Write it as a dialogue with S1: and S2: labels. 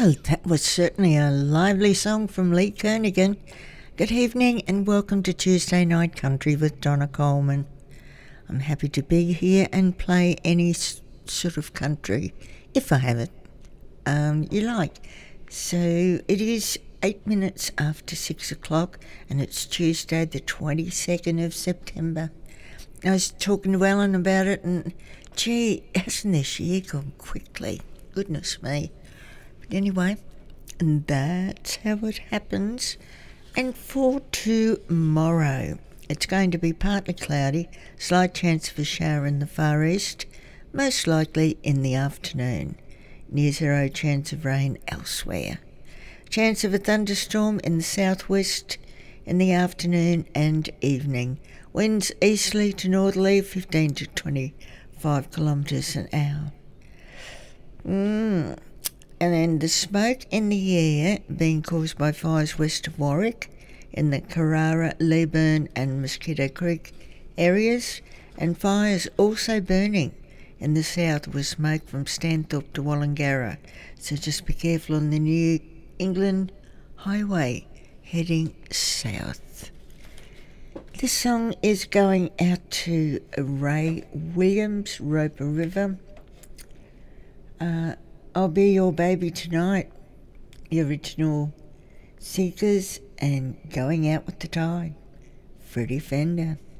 S1: Well, that was certainly a lively song from Lee Kernaghan. Good evening and welcome to Tuesday Night Country with Donna Coleman. I'm happy to be here and play any sort of country, if I have it, you like. So it is 8 minutes after 6 o'clock and it's Tuesday the 22nd of September. I was talking to Ellen about it and, gee, hasn't this year gone quickly? Goodness me. But anyway, and that's how it happens. And for tomorrow, it's going to be partly cloudy, slight chance of a shower in the far east, most likely in the afternoon. Near zero chance of rain elsewhere. Chance of a thunderstorm in the southwest in the afternoon and evening. Winds easterly to northerly, 15 to 25 kilometres an hour. And then the smoke in the air being caused by fires west of Warwick in the Carrara, Leeburn and Mosquito Creek areas, and fires also burning in the south with smoke from Stanthorpe to Wallangarra. So just be careful on the New England Highway heading south. This song is going out to Ray Williams, Roper River. I'll Be Your Baby Tonight, the original Seekers, and Going Out with the Tide, Freddie Fender.